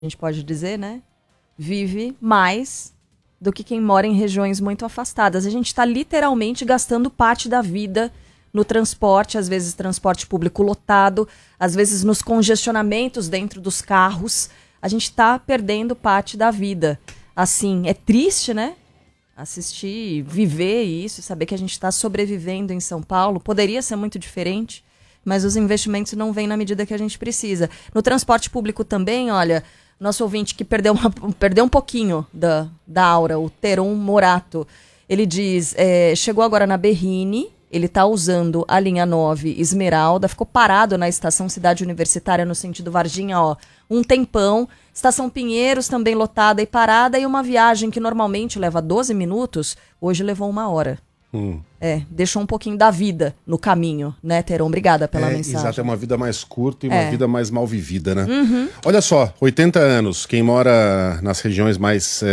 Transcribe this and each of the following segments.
a gente pode dizer, né? Vive mais do que quem mora em regiões muito afastadas. A gente está literalmente gastando parte da vida no transporte, às vezes transporte público lotado, às vezes nos congestionamentos dentro dos carros. A gente está perdendo parte da vida. Assim, é triste, né? Assistir, viver isso, saber que a gente está sobrevivendo em São Paulo. Poderia ser muito diferente, mas os investimentos não vêm na medida que a gente precisa. No transporte público também, olha, nosso ouvinte que perdeu um pouquinho da aura, o Teron Morato, ele diz, chegou agora na Berrini, ele está usando a linha 9 Esmeralda, ficou parado na estação Cidade Universitária no sentido Varginha, um tempão. Estação Pinheiros também lotada e parada, e uma viagem que normalmente leva 12 minutos, hoje levou 1 hora. Deixou um pouquinho da vida no caminho, né, Teron? Obrigada pela mensagem. Exato, é uma vida mais curta e uma vida mais mal vivida, né? Olha só, 80 anos, quem mora nas regiões mais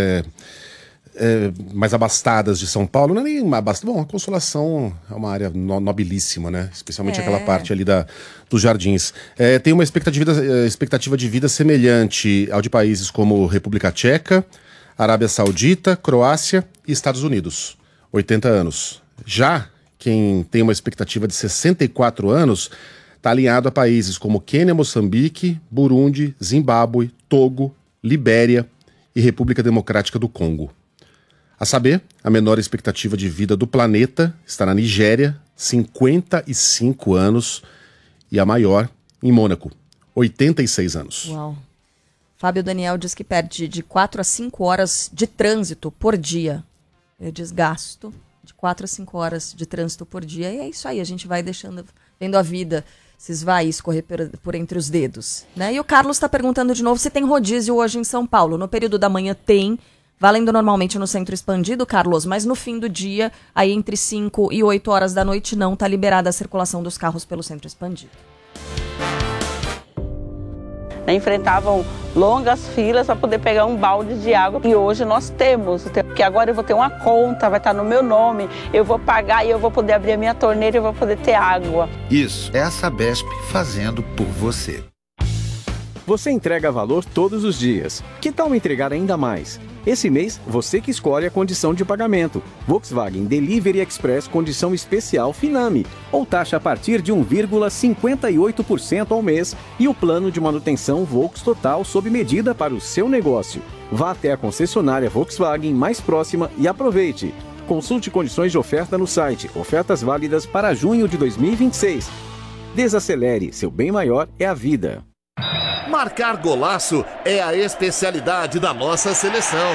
abastadas de São Paulo, não é nem abastada. Bom, a Consolação é uma área nobilíssima, né? Especialmente aquela parte ali dos Jardins. Tem uma expectativa de vida semelhante ao de países como República Tcheca, Arábia Saudita, Croácia e Estados Unidos. 80 anos. Já quem tem uma expectativa de 64 anos está alinhado a países como Quênia, Moçambique, Burundi, Zimbábue, Togo, Libéria e República Democrática do Congo. A saber, a menor expectativa de vida do planeta está na Nigéria, 55 anos, e a maior em Mônaco, 86 anos. Uau. Fábio Daniel diz que perde de 4 a 5 horas de trânsito por dia. Eu desgasto de 4 a 5 horas de trânsito por dia. E é isso aí, a gente vai vendo a vida se esvair, escorrer por entre os dedos, né? E o Carlos está perguntando de novo se tem rodízio hoje em São Paulo. No período da manhã tem, valendo normalmente no centro expandido, Carlos, mas no fim do dia, aí entre 5 e 8 horas da noite, não está liberada a circulação dos carros pelo centro expandido. Enfrentavam longas filas para poder pegar um balde de água. E hoje nós temos, porque agora eu vou ter uma conta, vai estar no meu nome, eu vou pagar e eu vou poder abrir a minha torneira e eu vou poder ter água. Isso é a Sabesp fazendo por você. Você entrega valor todos os dias. Que tal entregar ainda mais? Esse mês, você que escolhe a condição de pagamento. Volkswagen Delivery Express condição especial Finame, ou taxa a partir de 1,58% ao mês e o plano de manutenção Volks Total sob medida para o seu negócio. Vá até a concessionária Volkswagen mais próxima e aproveite. Consulte condições de oferta no site. Ofertas válidas para junho de 2026. Desacelere, seu bem maior é a vida. Marcar golaço é a especialidade da nossa seleção.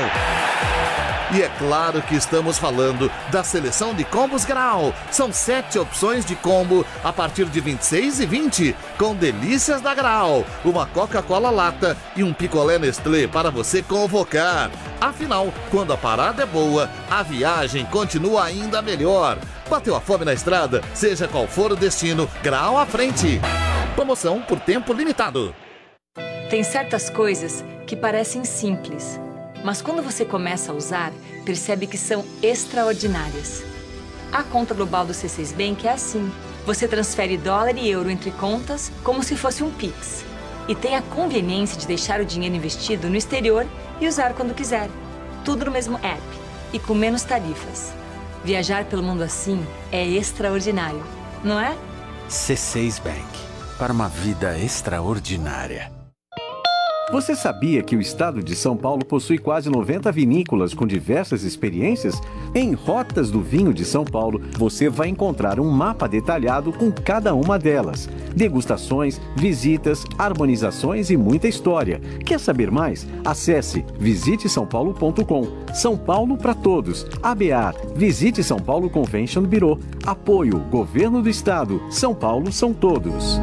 E é claro que estamos falando da seleção de combos Grau. São 7 opções de combo a partir de 26,20, com delícias da Grau, uma Coca-Cola lata e um picolé Nestlé para você convocar. Afinal, quando a parada é boa, a viagem continua ainda melhor. Bateu a fome na estrada? Seja qual for o destino, Grau à frente. Promoção por tempo limitado. Tem certas coisas que parecem simples, mas quando você começa a usar, percebe que são extraordinárias. A conta global do C6 Bank é assim. Você transfere dólar e euro entre contas como se fosse um Pix. E tem a conveniência de deixar o dinheiro investido no exterior e usar quando quiser. Tudo no mesmo app e com menos tarifas. Viajar pelo mundo assim é extraordinário, não é? C6 Bank, para uma vida extraordinária. Você sabia que o estado de São Paulo possui quase 90 vinícolas com diversas experiências? Em Rotas do Vinho de São Paulo, você vai encontrar um mapa detalhado com cada uma delas. Degustações, visitas, harmonizações e muita história. Quer saber mais? Acesse visitesaopaulo.com. São Paulo para todos. ABA, Visite São Paulo Convention Bureau. Apoio, Governo do Estado. São Paulo são todos.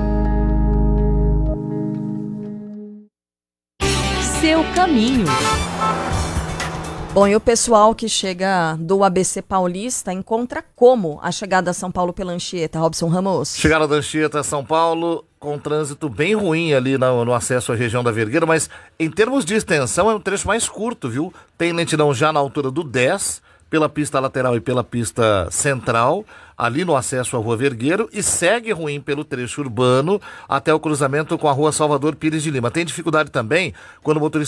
Seu caminho. Bom, e o pessoal que chega do ABC Paulista encontra como a chegada a São Paulo pela Anchieta, Robson Ramos? Chegada da Anchieta a São Paulo com trânsito bem ruim ali no acesso à região da Vergueira, mas em termos de extensão é um trecho mais curto, viu? Tem lentidão já na altura do 10, pela pista lateral e pela pista central, ali no acesso à Rua Vergueiro, e segue ruim pelo trecho urbano até o cruzamento com a Rua Salvador Pires de Lima. Tem dificuldade também quando o motorista